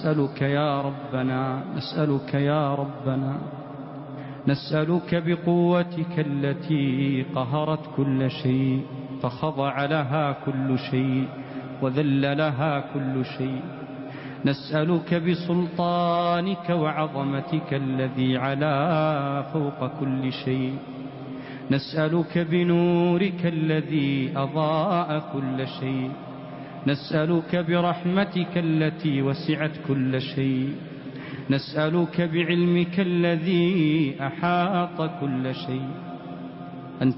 نسألك يا ربنا، نسألك يا ربنا، نسألك بقوتك التي قهرت كل شيء فخضع لها كل شيء وذل لها كل شيء، نسألك بسلطانك وعظمتك الذي علا فوق كل شيء، نسألك بنورك الذي أضاء كل شيء، نسألك برحمتك التي وسعت كل شيء، نسألك بعلمك الذي أحاط كل شيء،